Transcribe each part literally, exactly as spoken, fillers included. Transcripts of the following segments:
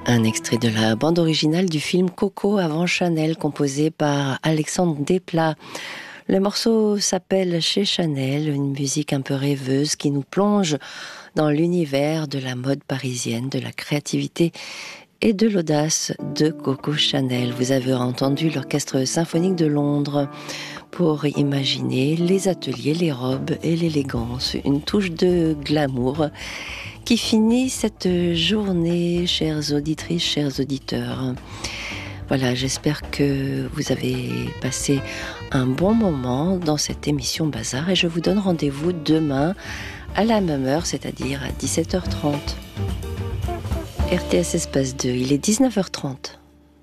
Un extrait de la bande originale du film Coco avant Chanel, composé par Alexandre Desplat. Le morceau s'appelle Chez Chanel, une musique un peu rêveuse qui nous plonge dans l'univers de la mode parisienne, de la créativité et de l'audace de Coco Chanel. Vous avez entendu l'Orchestre symphonique de Londres pour imaginer les ateliers, les robes et l'élégance, une touche de glamour qui finit cette journée, chères auditrices, chers auditeurs. Voilà, j'espère que vous avez passé un bon moment dans cette émission Bazar et je vous donne rendez-vous demain à la même heure, c'est-à-dire à dix-sept heures trente. R T S Espace deux, il est dix-neuf heures trente.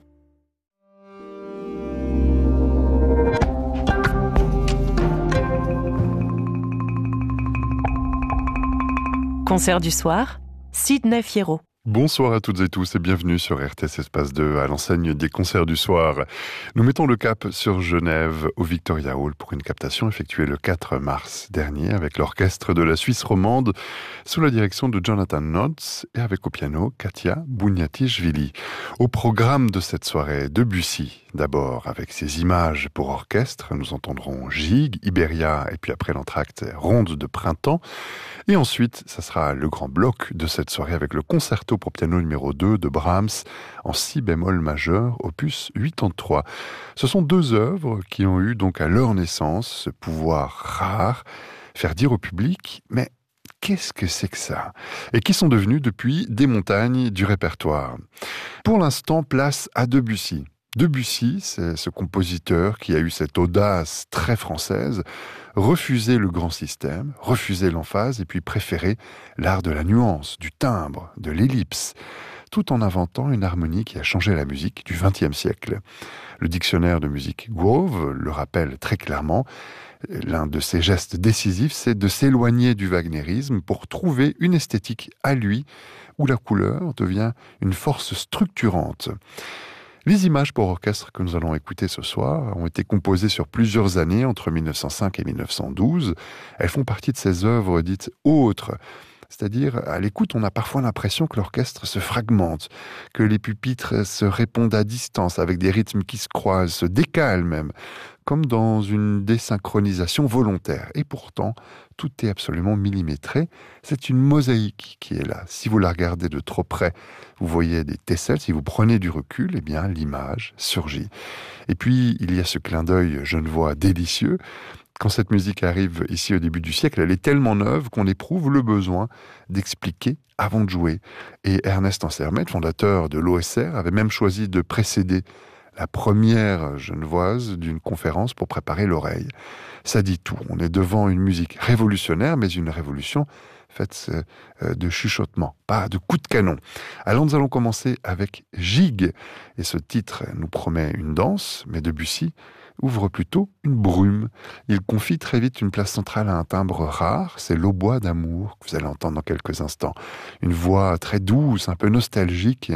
Concert du soir, Sidney Fierro. Bonsoir à toutes et tous et bienvenue sur R T S Espace deux à l'enseigne des concerts du soir. Nous mettons le cap sur Genève au Victoria Hall pour une captation effectuée le quatre mars dernier avec l'orchestre de la Suisse romande sous la direction de Jonathan Notz et avec au piano Katia Bouniatichvili. Au programme de cette soirée, Debussy. D'abord, avec ses images pour orchestre, nous entendrons Gigue, Iberia et puis après l'entracte Ronde de printemps. Et ensuite, ça sera le grand bloc de cette soirée avec le concerto pour piano numéro deux de Brahms en si bémol majeur, opus quatre-vingt-trois. Ce sont deux œuvres qui ont eu donc à leur naissance ce pouvoir rare, faire dire au public « mais qu'est-ce que c'est que ça ?» et qui sont devenues depuis des montagnes du répertoire. Pour l'instant, place à Debussy. Debussy, c'est ce compositeur qui a eu cette audace très française, refuser le grand système, refuser l'emphase et puis préférer l'art de la nuance, du timbre, de l'ellipse, tout en inventant une harmonie qui a changé la musique du vingtième siècle. Le dictionnaire de musique Grove le rappelle très clairement. L'un de ses gestes décisifs, c'est de s'éloigner du wagnérisme pour trouver une esthétique à lui où la couleur devient une force structurante. Les images pour orchestre que nous allons écouter ce soir ont été composées sur plusieurs années, entre mille neuf cent cinq et mille neuf cent douze. Elles font partie de ces œuvres dites autres. C'est-à-dire, à l'écoute, on a parfois l'impression que l'orchestre se fragmente, que les pupitres se répondent à distance avec des rythmes qui se croisent, se décalent même, comme dans une désynchronisation volontaire. Et pourtant, tout est absolument millimétré. C'est une mosaïque qui est là. Si vous la regardez de trop près, vous voyez des tesselles. Si vous prenez du recul, eh bien, l'image surgit. Et puis, il y a ce clin d'œil genevois délicieux. Quand cette musique arrive ici au début du siècle, elle est tellement neuve qu'on éprouve le besoin d'expliquer avant de jouer. Et Ernest Ansermet, fondateur de l'O S R, avait même choisi de précéder la première genevoise d'une conférence pour préparer l'oreille. Ça dit tout. On est devant une musique révolutionnaire, mais une révolution faite de chuchotements, pas de coups de canon. Alors nous allons commencer avec Gigue. Et ce titre nous promet une danse, mais Debussy ouvre plutôt une brume. Il confie très vite une place centrale à un timbre rare, c'est l'hautbois d'amour que vous allez entendre dans quelques instants. Une voix très douce, un peu nostalgique.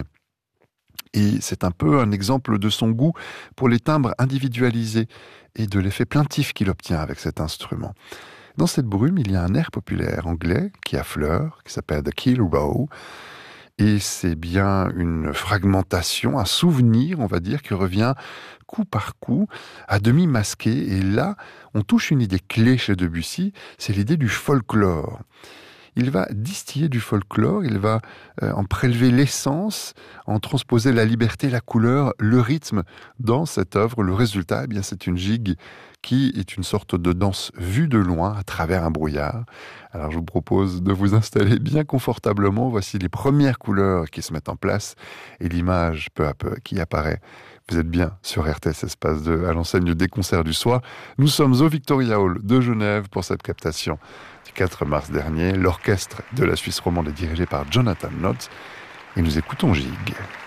Et c'est un peu un exemple de son goût pour les timbres individualisés et de l'effet plaintif qu'il obtient avec cet instrument. Dans cette brume, il y a un air populaire anglais qui affleure, qui s'appelle The Keel Row. Et c'est bien une fragmentation, un souvenir, on va dire, qui revient coup par coup, à demi masqué. Et là, on touche une idée clé chez Debussy, c'est l'idée du folklore. Il va distiller du folklore, il va euh, en prélever l'essence, en transposer la liberté, la couleur, le rythme dans cette œuvre. Le résultat, eh bien, c'est une gigue qui est une sorte de danse vue de loin à travers un brouillard. Alors je vous propose de vous installer bien confortablement. Voici les premières couleurs qui se mettent en place et l'image peu à peu qui apparaît. Vous êtes bien sur R T S Espace deux à l'enseigne des concerts du soir. Nous sommes au Victoria Hall de Genève pour cette captation du quatre mars dernier. L'orchestre de la Suisse romande est dirigé par Jonathan Notz et nous écoutons Gigue.